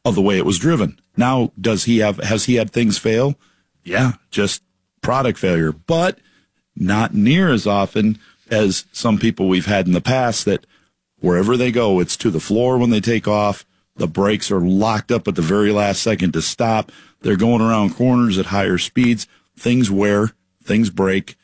of the way it was driven. Now, has he had things fail? Yeah, just product failure, but not near as often as some people we've had in the past that wherever they go, it's to the floor when they take off. The brakes are locked up at the very last second to stop. They're going around corners at higher speeds. Things wear, things break.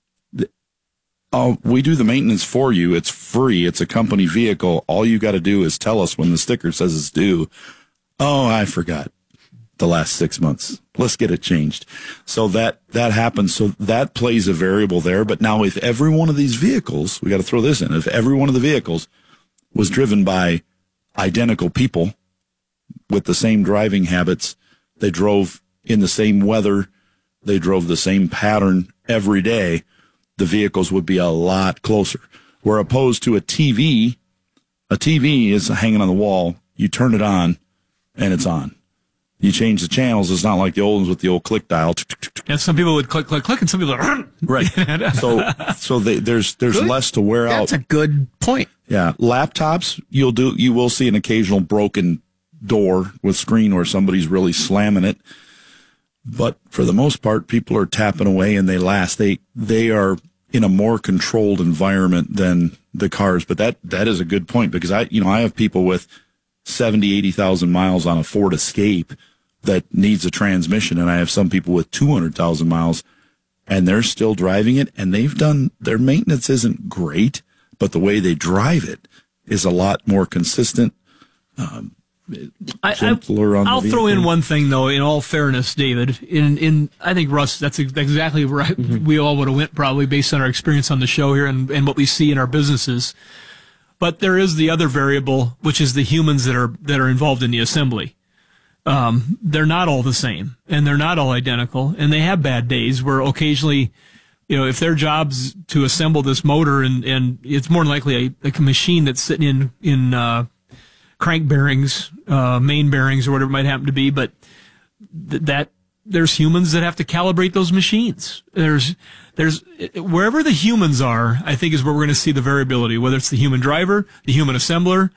We do the maintenance for you. It's free. It's a company vehicle. All you got to do is tell us when the sticker says it's due. Oh, I forgot the last 6 months. Let's get it changed. So that happens. So that plays a variable there. But now if every one of these vehicles, we got to throw this in, if every one of the vehicles was driven by identical people with the same driving habits, they drove in the same weather, they drove the same pattern every day, the vehicles would be a lot closer. Where opposed to a TV is hanging on the wall. You turn it on, and it's on. You change the channels. It's not like the old ones with the old click dial. And some people would click, and some people would... Right. So there's less to wear out. That's a good point. Yeah. Laptops, you will see an occasional broken door with screen where somebody's really slamming it. But for the most part, people are tapping away and they last. They are in a more controlled environment than the cars. But that is a good point because I have people with 70, 80,000 miles on a Ford Escape that needs a transmission. And I have some people with 200,000 miles and they're still driving it and their maintenance isn't great, but the way they drive it is a lot more consistent. I'll throw in one thing though. In all fairness, David, I think Russ, that's exactly right. We all would have went probably based on our experience on the show here and what we see in our businesses. But there is the other variable, which is the humans that are involved in the assembly. They're not all the same, and they're not all identical, and they have bad days where occasionally, if their job's to assemble this motor, and it's more than likely a machine that's sitting in crank bearings, main bearings, or whatever it might happen to be, but that there's humans that have to calibrate those machines. There's wherever the humans are, I think is where we're going to see the variability, whether it's the human driver, the human assembler,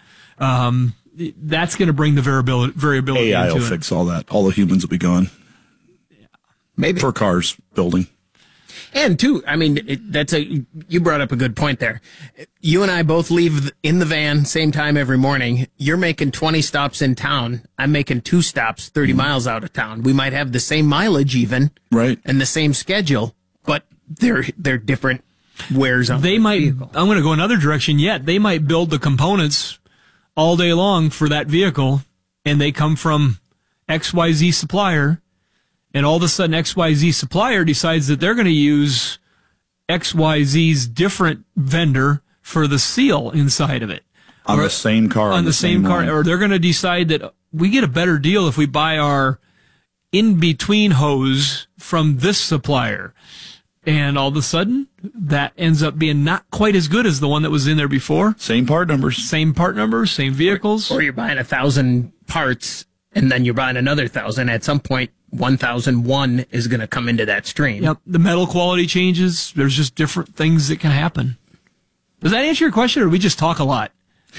that's going to bring the variability AI into will fix all that. All the humans will be gone. Maybe. For cars building. And too, I mean, you brought up a good point there. You and I both leave in the van same time every morning. You're making 20 stops in town. I'm making 2 stops 30 miles out of town. We might have the same mileage even. Right. And the same schedule, but they're different wears on the vehicle. I'm going to go another direction yet. They might build the components all day long for that vehicle, and they come from XYZ supplier, and all of a sudden XYZ supplier decides that they're going to use XYZ's different vendor for the seal inside of it. On the same car. On the same car. line. Or they're going to decide that we get a better deal if we buy our in-between hose from this supplier. And all of a sudden, that ends up being not quite as good as the one that was in there before. Same part numbers. Same part numbers, same vehicles. Or you're buying 1,000 parts, and then you're buying another 1,000. At some point, 1,001 is going to come into that stream. Yep. The metal quality changes. There's just different things that can happen. Does that answer your question, or we just talk a lot?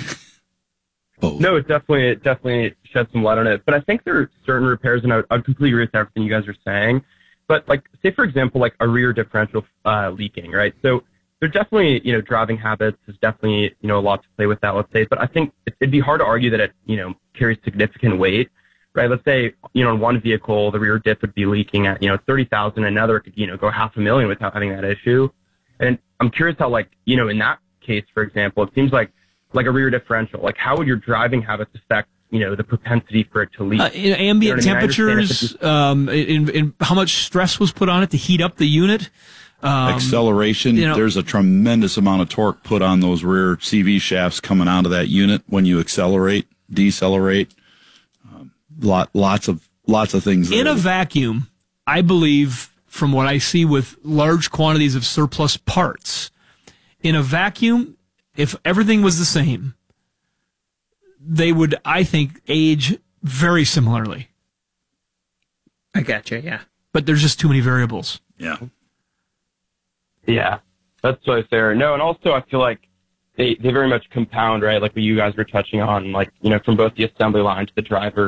No, it definitely sheds some light on it. But I think there are certain repairs, and I'd completely agree with everything you guys are saying. But say for example, a rear differential leaking, right? So there's definitely, driving habits. There's definitely, a lot to play with that, let's say. But I think it'd be hard to argue that it, carries significant weight, right? Let's say, in one vehicle, the rear diff would be leaking at, 30,000. Another could, go $500,000 without having that issue. And I'm curious how, in that case, for example, it seems like a rear differential, how would your driving habits affect the propensity for it to leak? Ambient temperatures, in how much stress was put on it to heat up the unit. Acceleration. There's a tremendous amount of torque put on those rear CV shafts coming out of that unit when you accelerate, decelerate. Lots of things. In a vacuum, I believe, from what I see with large quantities of surplus parts, in a vacuum, if everything was the same, they would, I think, age very similarly. I gotcha, yeah. But there's just too many variables. Yeah. Yeah, that's so fair. No, and also I feel like they very much compound, right? Like what you guys were touching on, from both the assembly line to the driver